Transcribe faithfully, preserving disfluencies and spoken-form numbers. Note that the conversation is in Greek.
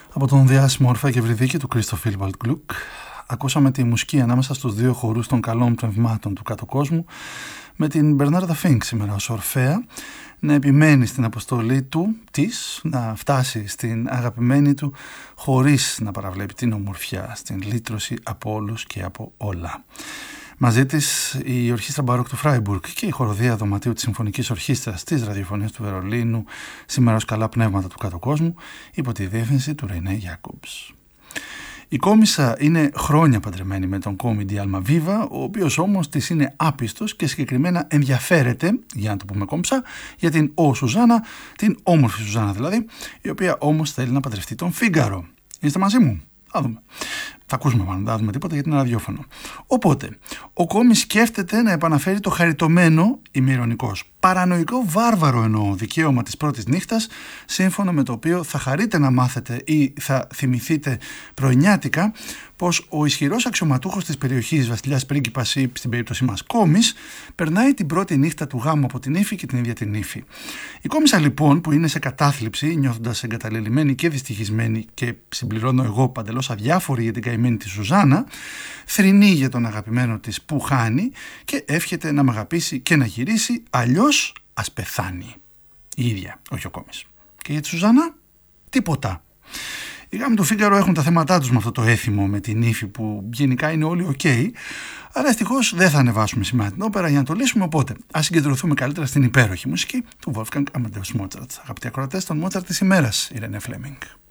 Από τον διάσημο Ορφέα και Ευρυδίκη του Christoph Willibald Gluck ακούσαμε τη μουσική ανάμεσα στους δύο χορούς των καλών πνευμάτων του κάτω κόσμου, με την Μπερνάρδα Φίνκ σήμερα ως Ορφέα να επιμένει στην αποστολή του της να φτάσει στην αγαπημένη του χωρίς να παραβλέπει την ομορφιά, στην λύτρωση από όλους και από όλα. Μαζί της η Ορχήστρα Μπαρόκ του Φράιμπουργκ και η χοροδία δωματίου της Συμφωνικής Ορχήστρας της Ραδιοφωνίας του Βερολίνου, σήμερα ως καλά πνεύματα του κάτω κόσμου, υπό τη διεύθυνση του Ρενέ Γιάκομπς. Η κόμισσα είναι χρόνια παντρεμένη με τον κόμιντι Αλμαβίβα, ο οποίος όμως της είναι άπιστος και συγκεκριμένα ενδιαφέρεται, για να το πούμε κόμψα, για την Ο Σουζάνα, την όμορφη Σουζάνα δηλαδή, η οποία όμως θέλει να παντρευτεί τον Φίγκαρο. Είστε μαζί μου? Θα δούμε. Θα ακούσουμε μάλλον, δεν θα δούμε τίποτα γιατί είναι ραδιόφωνο. Οπότε, ο Κόμις σκέφτεται να επαναφέρει το χαριτωμένο, είμαι ειρωνικός, παρανοϊκό βάρβαρο εννοώ δικαίωμα της πρώτης νύχτας, σύμφωνα με το οποίο θα χαρείτε να μάθετε ή θα θυμηθείτε πρωινιάτικα πως ο ισχυρός αξιωματούχος της περιοχής, βασιλιάς πρίγκιπας ή στην περίπτωση μας Κόμις, περνάει την πρώτη νύχτα του γάμου από την ύφη και την ίδια την ύφη. Η Κόμισσα λοιπόν, που είναι σε κατάθλιψη, νιώθοντας εγκαταλελειμμένη και δυστυχισμένη και συμπληρώνω εγώ παντελώς αδιάφορη για την καημένη τη Σουζάνα, θρηνεί για τον αγαπημένο της που χάνει και εύχεται να μ' αγαπήσει και να γυρίσει, αλλιώς ας πεθάνει. Η ίδια, όχι ο Κόμις. Και για τη Σουζάνα, τίποτα. Οι γάμοι του Φίγκαρο έχουν τα θέματά τους με αυτό το έθιμο με την ύφη που γενικά είναι όλοι οκ, okay, αλλά ευτυχώς δεν θα ανεβάσουμε σήμερα την όπερα για να το λύσουμε, οπότε ας συγκεντρωθούμε καλύτερα στην υπέροχη μουσική του Wolfgang Amadeus Mozart. Αγαπητοί ακροατές, τον Mozart της ημέρας, η Ρενέ Φλέμινγκ.